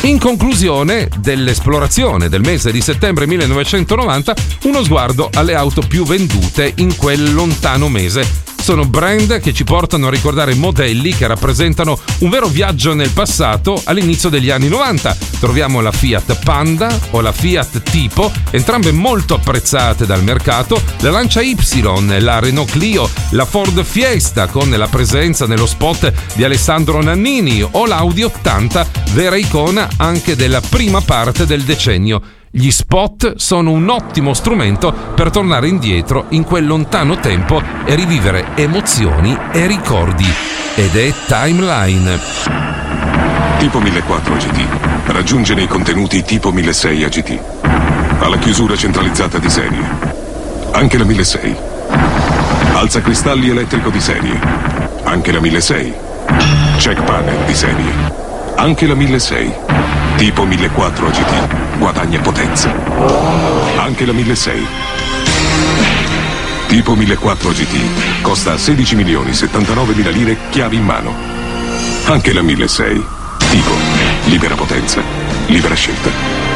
In conclusione dell'esplorazione del mese di settembre 1990, uno sguardo alle auto più vendute in quel lontano mese. Sono brand che ci portano a ricordare modelli che rappresentano un vero viaggio nel passato all'inizio degli anni 90. Troviamo la Fiat Panda o la Fiat Tipo, entrambe molto apprezzate dal mercato, la Lancia Y, la Renault Clio, la Ford Fiesta con la presenza nello spot di Alessandro Nannini o l'Audi 80, vera icona anche della prima parte del decennio. Gli spot sono un ottimo strumento per tornare indietro in quel lontano tempo e rivivere emozioni e ricordi. Ed è Timeline. Tipo 1004 AGT. Raggiunge nei contenuti Tipo 1006 AGT. Ha la chiusura centralizzata di serie. Anche la 1006. Alza cristalli elettrico di serie. Anche la 1006. Check panel di serie. Anche la 1006. Tipo 1004 AGT. Guadagna potenza. Anche la 1006. Tipo 1004 GT costa 16.079.000 lire chiavi in mano. Anche la 1006. Tipo, libera potenza, libera scelta.